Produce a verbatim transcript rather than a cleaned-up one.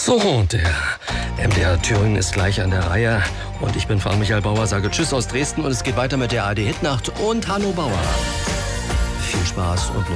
So, der M D R Thüringen ist gleich an der Reihe. Und ich bin Frank Michael Bauer, sage Tschüss aus Dresden. Und es geht weiter mit der A R D Hitnacht und Hanno Bauer. Viel Spaß und eine